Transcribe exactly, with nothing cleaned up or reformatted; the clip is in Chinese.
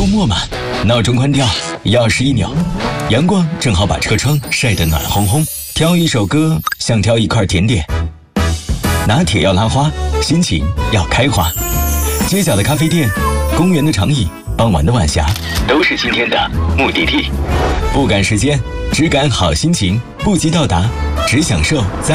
周末嘛，闹钟关掉，钥匙一扭，阳光正好把车窗晒得暖烘烘。挑一首歌，像挑一块甜点。拿铁要拉花，心情要开花。街角的咖啡店，公园的长椅，傍晚的晚霞，都是今天的目的地。不赶时间，只赶好心情，不急到达，只享受在